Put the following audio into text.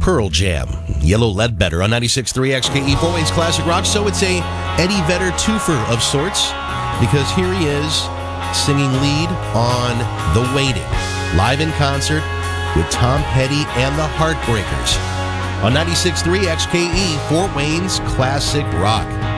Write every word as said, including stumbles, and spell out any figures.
Pearl Jam, Yellow Ledbetter on ninety-six point three X K E, Fort Wayne's Classic Rock. So it's a Eddie Vedder twofer of sorts, because here he is singing lead on The Waiting, live in concert with Tom Petty and the Heartbreakers on ninety-six point three X K E, Fort Wayne's Classic Rock.